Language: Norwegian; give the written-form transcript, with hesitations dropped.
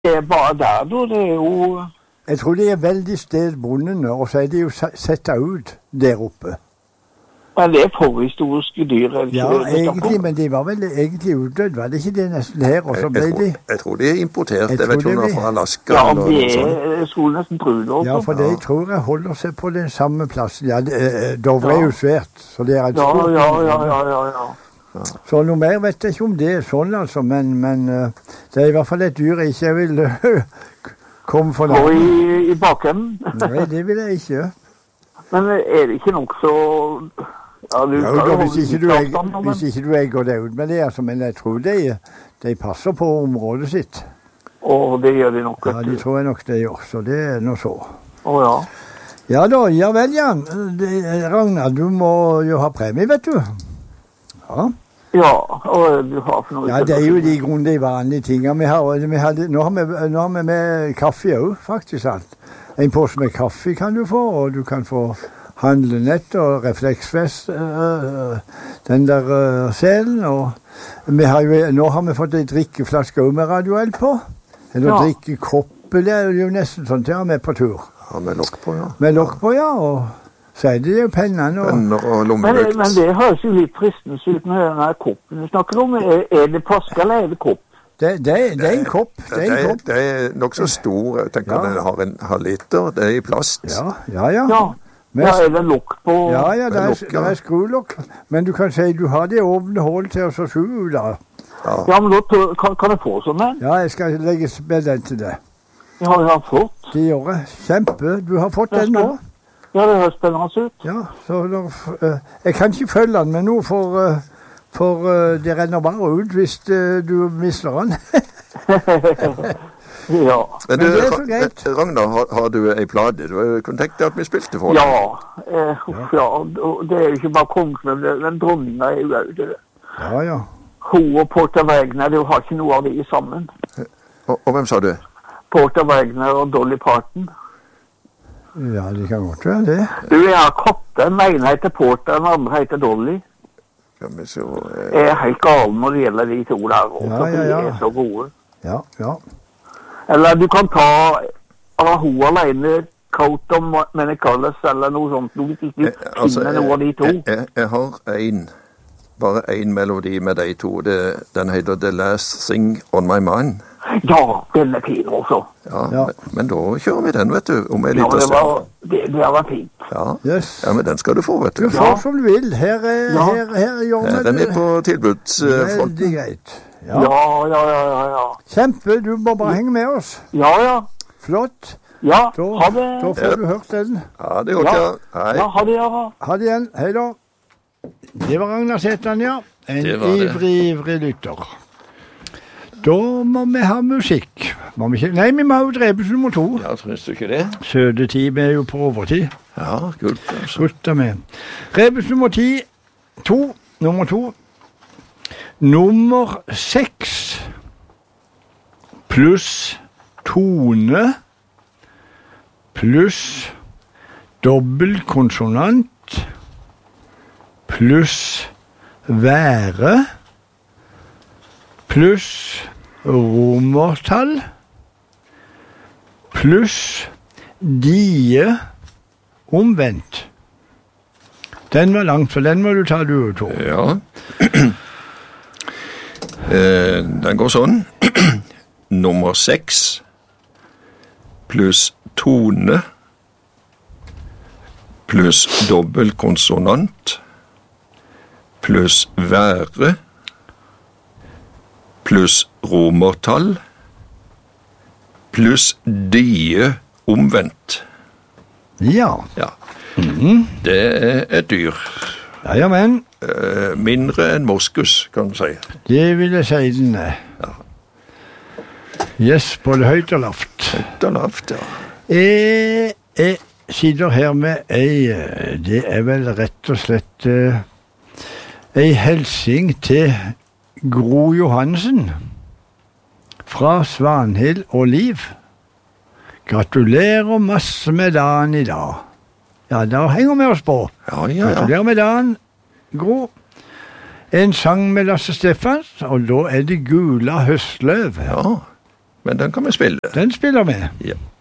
Det er bare der, da. Det er jo... Jeg tror de er veldig stedbundne, og så er de jo sett ut der oppe. Men det er forhistoriske dyr. Ja, egentlig, men de var vel egentlig utdødd, var det ikke det nesten her? Og så ble de... Jeg tror de er importert, jeg vet ikke om det er fra Alaska. Ja, de skulle nesten tro det også. Ja, for det tror jeg holder seg på den samme plassen. Ja, Dovre er jo svært, så det er et stort... Ja. Så noe mer vet jeg ikke om det er sånn, altså, men det er i hvert fall et dyr jeg ikke vil komme for nærmere. Og i bakenden? Nei, det vil jeg ikke. Men er det ikke nok så... Ja, hvis ikke du går det ut med det, altså, men jeg tror de passer på området sitt. Og det gjør de nok. Ja, de tror jeg nok det gjør, så det er noe så. Ja. Ja da, ja vel, Jan. Ragnar, du må jo ha premie, vet du. Ja. Ja, og du har for noe... Ja, det er jo de grundige vanlige tingene nå har vi med kaffe også, faktisk alt. En påse med kaffe kan du få, og du kan få handlenett og refleksvest, den der selen, og nå har vi fått en drikkeflaske med radioel på, eller drikkekoppe, det er jo nesten sånn til å ha med på tur. Ja, med lokk på, ja. Med lokk på, ja, og så er det jo pennene og lommelykt. Men det høres jo litt fristende ut med denne koppen du snakker om. Er det flaske eller er det kopp? Det er en kopp. Det er nok så stor. Jeg tenker den har en halv liter. Det er i plast. Ja. Ja, er det lokk på? Ja, det er skrulokk. Men du kan si du har det åpne hål til å suge ut da. Ja, men da kan jeg få sånn en? Ja, jeg skal legge med den til det. Ja, flott. Det gjør jeg. Kjempe. Du har fått den nå. Ja, det høres spennende ut. Ja, så jeg kan ikke følge den med noe, for det renner bare ut hvis du mister den. Ja. Men det er så greit. Ragnar, har du en plate? Du kunne tenkt deg at vi spilte for deg. Ja, det er jo ikke bare kongen, men dronninga er jo det. Ja. Hun og Porter Wagner, du har ikke noe av det sammen. Og hvem sa du? Porter Wagner og Dolly Parton. Ja, det kan godt være det. Du, jeg har katter. Den ene heter Porter, den andre heter Dolly. Jeg er helt gal når det gjelder de to der også, for de er så gode. Ja. Eller du kan ta av hun alene, Coat of Many Colors, eller noe sånt. Du vet ikke finne noe av de to. Jeg har bare en melodi med de to. Den heter The Last Thing on My Mind. Ja, den er fin også. Ja. Men da kjører vi den, vet du, om en liten stund. Det var fint. Ja, men den skal du få, vet du. Du får som du vil. Her gjør vi det. Den er på tilbudsfronten. Veldig greit. Ja. Kjempe, du må bare henge med oss. Ja. Flott. Ja, ha det. Da får du hørt den. Ja, det er godt, ja. Hei. Ja, ha det, ja. Ha det igjen. Hei da. Det var Ragnar Sætland, ja. En ivrig lytter. Da må vi ha musikk. Nei, vi må ha ut Rebus nummer 2. Ja, synes du ikke det? Sødetid, vi er jo på overtid. Ja, kult. Altså. Godt da med. Rebus nummer 2. Nummer 2. Nummer 6 pluss tone pluss dobbelt konsonant pluss være pluss romertall pluss die omvendt. Den var langt, så den må du ta, du, Tor. Ja. Den går sånn. Nummer 6 pluss tone pluss dobbelt konsonant pluss være pluss romertall pluss die omvendt. Ja. Det er et dyr. Ja, men. Mindre enn moskus, kan du si. Det vil jeg si den er. Ja. Yes, både høyt og lavt. Høyt og lavt, ja. Jeg sitter her med det er vel rett og slett en hilsing til Gro Johansen fra Svanhild og Liv. Gratulerer masse med dagen i dag. Ja, da henger vi oss på. Ja. Gratulerer med dagen, Gro. En sang med Lasse Steffans, og da er det Gula høstløv. Ja. Men den kan vi spille. Den spiller vi. Ja.